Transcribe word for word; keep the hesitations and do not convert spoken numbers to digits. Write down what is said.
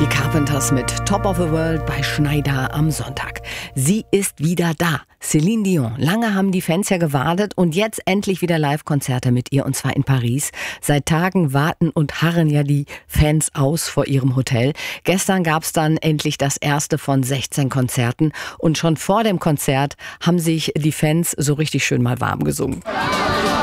Die Carpenters mit Top of the World bei Schneider am Sonntag. Sie ist wieder da. Céline Dion. Lange haben die Fans ja gewartet und jetzt endlich wieder Live-Konzerte mit ihr, und zwar in Paris. Seit Tagen warten und harren ja die Fans aus vor ihrem Hotel. Gestern gab es dann endlich das erste von sechzehn Konzerten und schon vor dem Konzert haben sich die Fans so richtig schön mal warm gesungen.